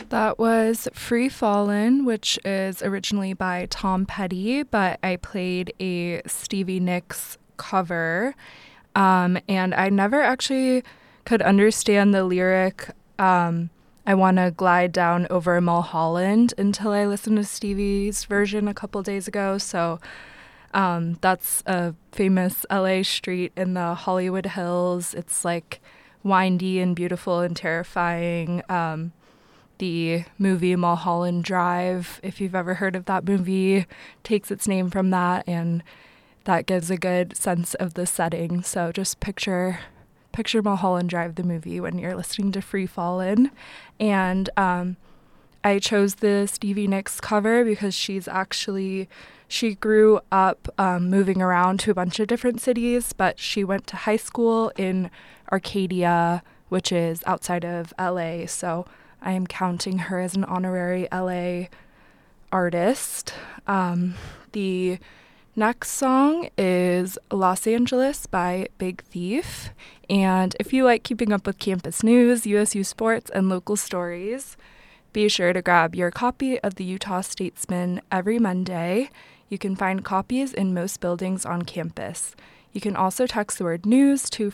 That was Free Fallin', which is originally by Tom Petty, but I played a Stevie Nicks cover. And I never actually could understand the lyric, I want to glide down over Mulholland until I listened to Stevie's version a couple days ago. So that's a famous LA street in the Hollywood Hills. It's like windy and beautiful and terrifying. The movie Mulholland Drive, if you've ever heard of that movie, takes its name from that, and that gives a good sense of the setting. So just picture Mulholland Drive, the movie, when you're listening to Free Fallin'. And I chose the Stevie Nicks cover because she grew up moving around to a bunch of different cities, but she went to high school in Arcadia, which is outside of LA. So I am counting her as an honorary LA artist. The next song is Los Angeles by Big Thief. And if you like keeping up with campus news, USU sports, and local stories, be sure to grab your copy of the Utah Statesman every Monday. You can find copies in most buildings on campus. You can also text the word news to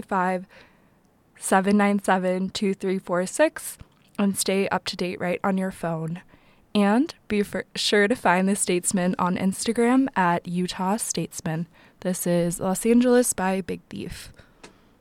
435-797-2346 and stay up to date right on your phone. And be sure to find the Statesman on Instagram at Utah Statesman. This is Los Angeles by Big Thief.